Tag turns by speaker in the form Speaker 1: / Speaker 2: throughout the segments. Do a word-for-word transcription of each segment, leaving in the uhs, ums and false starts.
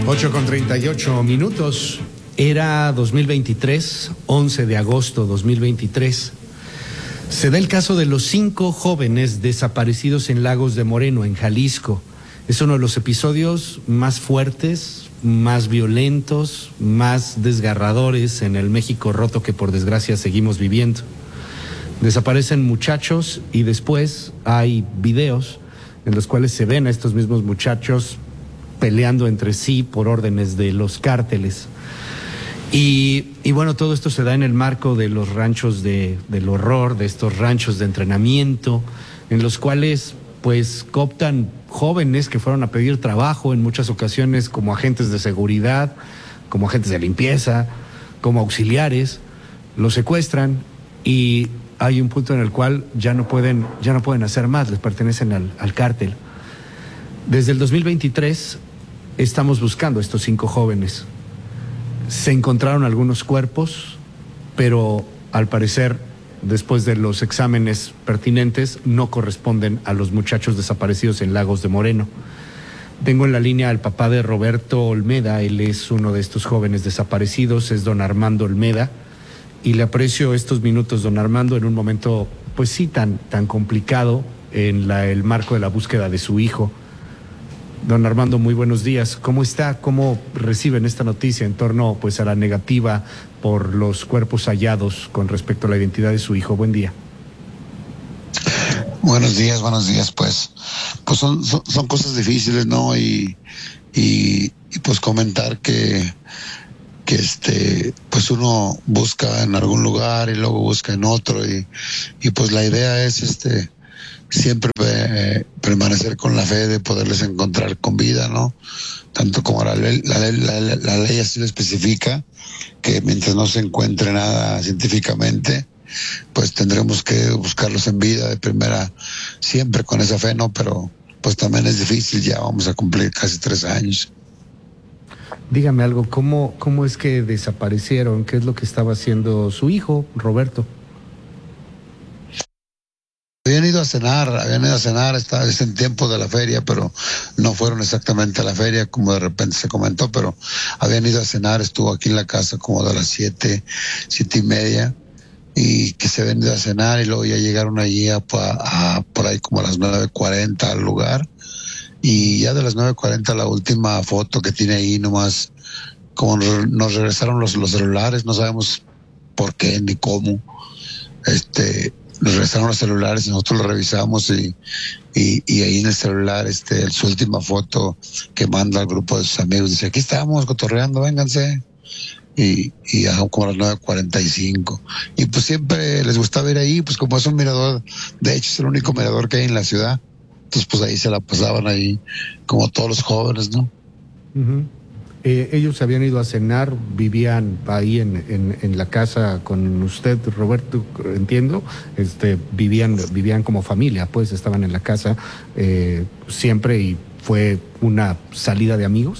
Speaker 1: ocho con treinta y ocho minutos. Era dos mil veintitrés, once de agosto dos mil veintitrés. Se da el caso de los cinco jóvenes desaparecidos en Lagos de Moreno, en Jalisco. Es uno de los episodios más fuertes, más violentos, más desgarradores en el México roto que por desgracia seguimos viviendo. Desaparecen muchachos y después hay videos en los cuales se ven a estos mismos muchachos peleando entre sí por órdenes de los cárteles. Y, y bueno, todo esto se da en el marco de los ranchos de, del horror, de estos ranchos de entrenamiento, en los cuales pues cooptan jóvenes que fueron a pedir trabajo en muchas ocasiones como agentes de seguridad, como agentes de limpieza, como auxiliares, los secuestran y hay un punto en el cual ya no pueden, ya no pueden hacer más, les pertenecen al, al cártel. Desde el dos mil veintitrés estamos buscando a estos cinco jóvenes. Se encontraron algunos cuerpos, pero al parecer, después de los exámenes pertinentes, no corresponden a los muchachos desaparecidos en Lagos de Moreno. Tengo en la línea al papá de Roberto Olmeda, él es uno de estos jóvenes desaparecidos, es don Armando Olmeda, y le aprecio estos minutos, don Armando, en un momento, pues sí, tan, tan complicado en la, el marco de la búsqueda de su hijo. Don Armando, muy buenos días. ¿Cómo está? ¿Cómo reciben esta noticia en torno pues a la negativa por los cuerpos hallados con respecto a la identidad de su hijo? Buen día.
Speaker 2: Buenos días, buenos días. Pues, pues son, son, son cosas difíciles, ¿no? Y, y, y pues comentar que, que este, pues uno busca en algún lugar y luego busca en otro y, y pues la idea es este siempre eh, permanecer con la fe de poderles encontrar con vida, ¿no? Tanto como la ley, la ley, la, la, la ley así lo especifica, que mientras no se encuentre nada científicamente, pues tendremos que buscarlos en vida de primera, siempre con esa fe, ¿no? Pero pues también es difícil, ya vamos a cumplir casi tres años.
Speaker 1: Dígame algo, ¿cómo, cómo es que desaparecieron? ¿Qué es lo que estaba haciendo su hijo, Roberto?
Speaker 2: Habían ido a cenar, habían ido a cenar, estaba es en tiempo de la feria, pero no fueron exactamente a la feria, como de repente se comentó, pero habían ido a cenar, estuvo aquí en la casa como de las siete, siete y media, y que se habían ido a cenar, y luego ya llegaron allí a, a, a por ahí como a las nueve cuarenta al lugar, y ya de las nueve cuarenta la última foto que tiene ahí nomás, como nos regresaron los, los celulares, no sabemos por qué ni cómo, este... nos regresaron los celulares y nosotros los revisamos y, y, y ahí en el celular, este, su última foto que manda al grupo de sus amigos, dice, aquí estamos cotorreando, vénganse. Y, y a como a las nueve cuarenta y cinco. Y pues siempre les gustaba ir ahí, pues como es un mirador, de hecho es el único mirador que hay en la ciudad. Entonces pues ahí se la pasaban ahí, como todos los jóvenes, ¿no?
Speaker 1: Uh-huh. Eh, ellos habían ido a cenar, vivían ahí en, en, en la casa con usted, Roberto, entiendo, este, vivían, vivían como familia, pues estaban en la casa eh, siempre y fue una salida de amigos.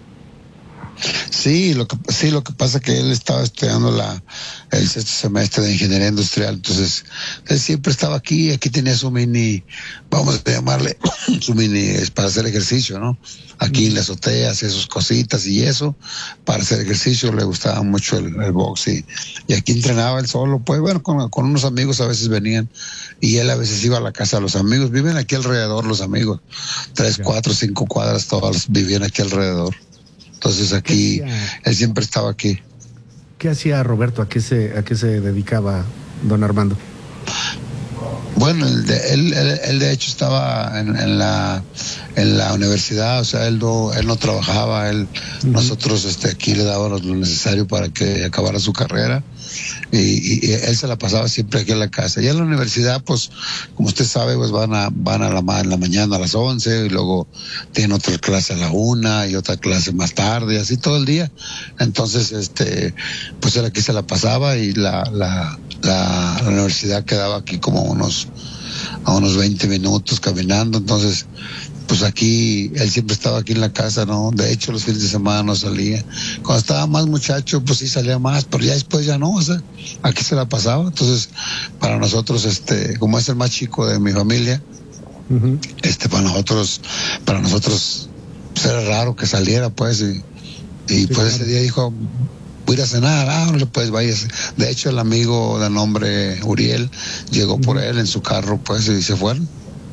Speaker 2: Sí, lo que sí, lo que pasa es que él estaba estudiando la el sexto semestre de ingeniería industrial, entonces él siempre estaba aquí, aquí tenía su mini, vamos a llamarle su mini es para hacer ejercicio, ¿no? Aquí en la azotea hacía sus cositas y eso, para hacer ejercicio, le gustaba mucho el, el box y, y aquí entrenaba él solo, pues bueno, con, con unos amigos a veces venían y él a veces iba a la casa de los amigos, viven aquí alrededor los amigos, tres, cuatro, cinco cuadras, todos vivían aquí alrededor. Entonces aquí, él siempre estaba aquí.
Speaker 1: ¿Qué hacía Roberto? ¿A qué se, a qué se dedicaba don Armando?
Speaker 2: Bueno, él de, él, él, él de hecho estaba en, en la en la universidad, o sea, él no, él no trabajaba, él, uh-huh. nosotros este, aquí le dábamos lo necesario para que acabara su carrera. Y, y, y él se la pasaba siempre aquí en la casa. Y en la universidad, pues, como usted sabe, pues van a van a la, en la mañana a las once y luego tienen otra clase a la una y otra clase más tarde, así todo el día. Entonces, este, pues él aquí se la pasaba y la la la, la universidad quedaba aquí como unos a unos veinte minutos caminando. Entonces, pues aquí, él siempre estaba aquí en la casa, ¿no? De hecho, los fines de semana no salía. Cuando estaba más muchacho, pues sí salía más, pero ya después ya no, o sea, aquí se la pasaba. Entonces, para nosotros, este, como es el más chico de mi familia, uh-huh. este, para nosotros, para nosotros, pues era raro que saliera, pues, y Y pues ese día dijo, voy a ir a cenar. Ah, no, pues vayas. De hecho, el amigo de nombre Uriel llegó por él en su carro, pues, y se fueron.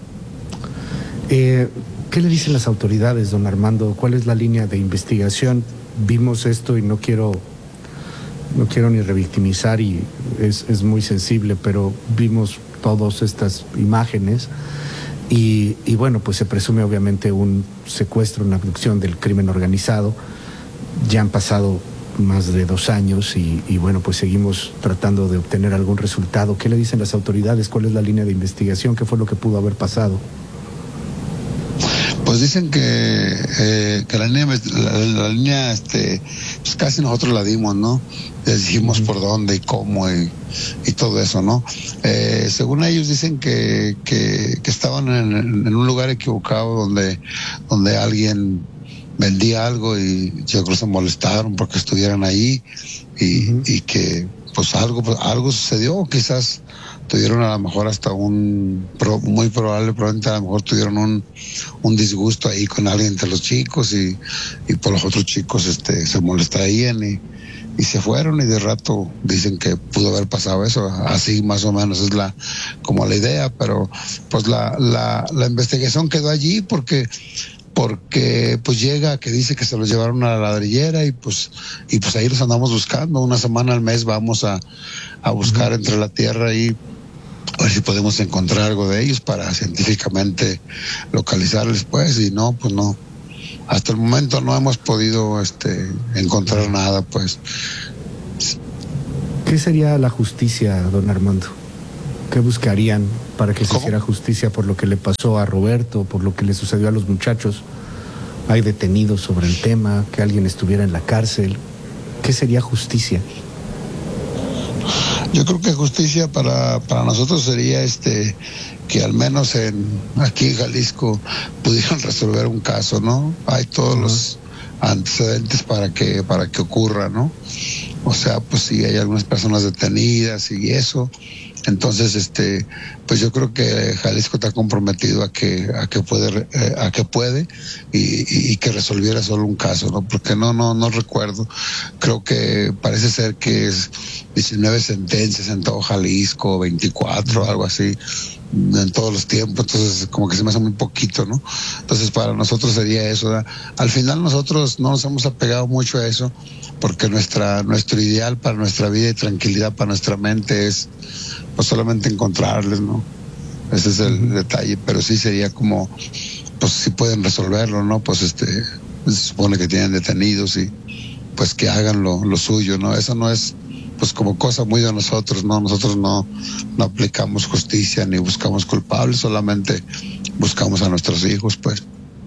Speaker 1: Eh, ¿Qué le dicen las autoridades, don Armando? ¿Cuál es la línea de investigación? Vimos esto y no quiero, no quiero ni revictimizar, y es, es muy sensible, pero vimos todas estas imágenes y, y bueno, pues se presume obviamente un secuestro, una abducción del crimen organizado. Ya han pasado más de dos años y, y bueno, pues seguimos tratando de obtener algún resultado. ¿Qué le dicen las autoridades? ¿Cuál es la línea de investigación? ¿Qué fue lo que pudo haber pasado?
Speaker 2: Pues dicen que, eh, que la línea, la, la línea este, pues casi nosotros la dimos, ¿no? Les dijimos uh-huh. por dónde y cómo y, y todo eso, ¿no? Eh, según ellos dicen que, que, que estaban en, en un lugar equivocado donde, donde alguien vendía algo y yo creo que se molestaron porque estuvieran ahí y, uh-huh. y que pues algo, pues, algo sucedió, quizás tuvieron a lo mejor hasta un, muy probable, probablemente a lo mejor tuvieron un, un disgusto ahí con alguien entre los chicos y, y por los otros chicos este, se molestarían y, y se fueron y de rato dicen que pudo haber pasado eso, así más o menos es la, como la idea, pero pues la, la, la investigación quedó allí porque porque pues llega que dice que se los llevaron a la ladrillera y pues y pues ahí los andamos buscando, una semana al mes vamos a, a buscar entre la tierra y a ver si podemos encontrar algo de ellos para científicamente localizarles, pues, y no, pues no, hasta el momento no hemos podido este encontrar nada, pues.
Speaker 1: ¿Qué sería la justicia, don Armando? ¿Qué buscarían para que se hiciera justicia por lo que le pasó a Roberto, por lo que le sucedió a los muchachos? ¿Hay detenidos sobre el tema? ¿Que alguien estuviera en la cárcel? ¿Qué sería justicia?
Speaker 2: Yo creo que justicia para, para nosotros sería este que al menos en aquí en Jalisco pudieran resolver un caso, ¿no? Hay todos uh-huh. los antecedentes para que para que ocurra, ¿no? O sea, pues sí hay algunas personas detenidas y eso. Entonces, este, pues yo creo que Jalisco está comprometido a que a que puede eh, a que puede y, y, y que resolviera solo un caso, ¿no? Porque no no no recuerdo. Creo que parece ser que es diecinueve sentencias en todo Jalisco, veinticuatro, algo así, en todos los tiempos. Entonces, como que se me hace muy poquito, ¿no? Entonces, para nosotros sería eso, ¿verdad? Al final nosotros no nos hemos apegado mucho a eso, porque nuestra nuestro ideal para nuestra vida y tranquilidad para nuestra mente es pues solamente encontrarles, ¿no? Ese es el uh-huh. detalle, pero sí sería como, pues si pueden resolverlo, ¿no? Pues este, se supone que tienen detenidos y pues que hagan lo, lo suyo, ¿no? Eso no es pues como cosa muy de nosotros, ¿no? Nosotros no, no aplicamos justicia ni buscamos culpables, solamente buscamos a nuestros hijos, pues.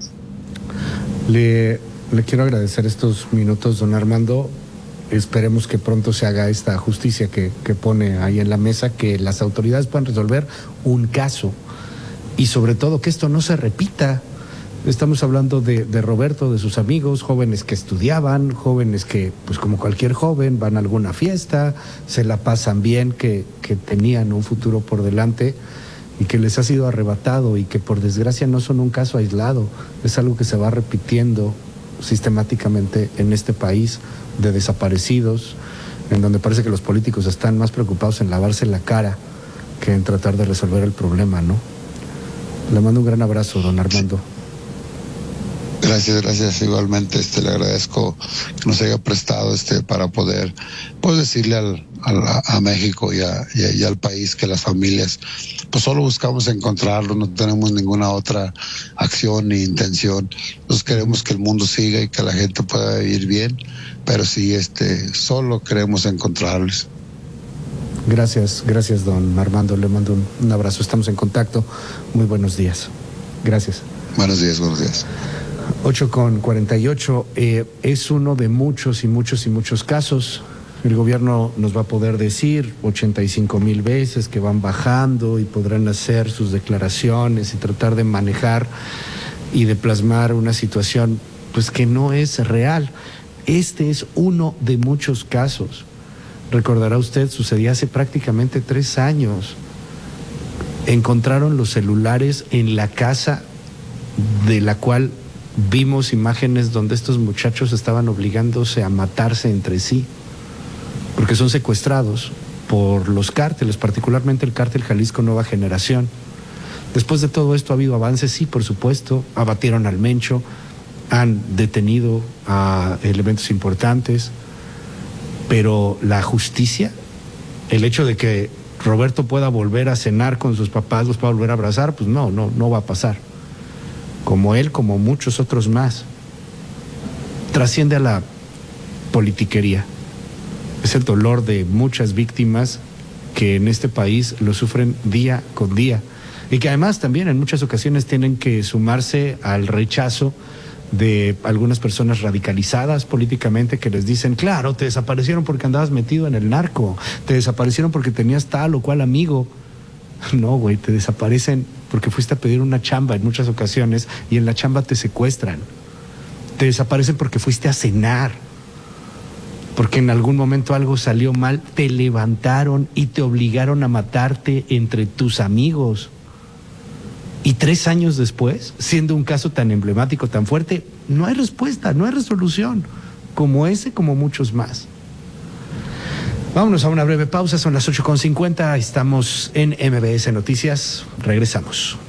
Speaker 1: Le, le quiero agradecer estos minutos, don Armando. Esperemos que pronto se haga esta justicia que, que pone ahí en la mesa, que las autoridades puedan resolver un caso y sobre todo que esto no se repita. Estamos hablando de, de Roberto, de sus amigos, jóvenes que estudiaban, jóvenes que, pues como cualquier joven, van a alguna fiesta, se la pasan bien, que, que tenían un futuro por delante y que les ha sido arrebatado y que por desgracia no son un caso aislado, es algo que se va repitiendo sistemáticamente en este país, de desaparecidos, en donde parece que los políticos están más preocupados en lavarse la cara que en tratar de resolver el problema, ¿no? Le mando un gran abrazo, don Armando.
Speaker 2: Gracias, gracias. Igualmente, este, le agradezco que nos haya prestado este para poder, pues, decirle al, al a México y, a, y, a, y al país que las familias, pues, solo buscamos encontrarlo, no tenemos ninguna otra acción ni intención. Nosotros queremos que el mundo siga y que la gente pueda vivir bien, pero sí, este, solo queremos encontrarles.
Speaker 1: Gracias, gracias, don Armando. Le mando un, un abrazo. Estamos en contacto. Muy buenos días. Gracias.
Speaker 2: Buenos días, buenos días.
Speaker 1: ocho con cuarenta y ocho, eh, es uno de muchos y muchos y muchos casos. El gobierno nos va a poder decir ochenta y cinco mil veces que van bajando y podrán hacer sus declaraciones y tratar de manejar y de plasmar una situación pues que no es real. Este es uno de muchos casos. Recordará usted, sucedía hace prácticamente tres años. Encontraron los celulares en la casa de la cual vimos imágenes donde estos muchachos estaban obligándose a matarse entre sí, porque son secuestrados por los cárteles, particularmente el cártel Jalisco Nueva Generación. Después de todo esto ha habido avances, sí, por supuesto, abatieron al Mencho, han detenido a elementos importantes, pero la justicia, el hecho de que Roberto pueda volver a cenar con sus papás, los pueda volver a abrazar, pues no, no, no va a pasar. Como él, como muchos otros más, trasciende a la politiquería. Es el dolor de muchas víctimas que en este país lo sufren día con día y que además también en muchas ocasiones tienen que sumarse al rechazo de algunas personas radicalizadas políticamente que les dicen, claro, te desaparecieron porque andabas metido en el narco, te desaparecieron porque tenías tal o cual amigo. No, güey, te desaparecen porque fuiste a pedir una chamba en muchas ocasiones y en la chamba te secuestran. Te desaparecen porque fuiste a cenar, porque en algún momento algo salió mal, te levantaron y te obligaron a matarte entre tus amigos. Y tres años después, siendo un caso tan emblemático, tan fuerte, no hay respuesta, no hay resolución, como ese, como muchos más. Vámonos a una breve pausa, son las ocho con cincuenta, estamos en M B S Noticias, regresamos.